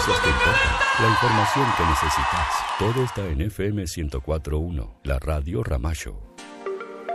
noticias que importan, la información que necesitas. Todo está en FM 104.1, la Radio Ramallo.